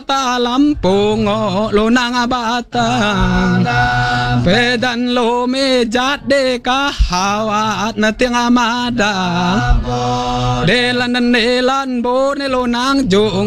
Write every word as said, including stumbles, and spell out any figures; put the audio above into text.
ta lampung lo nang bata pedan lo me jat de ka hawat na ting amada delan delan bo ne lo nang jung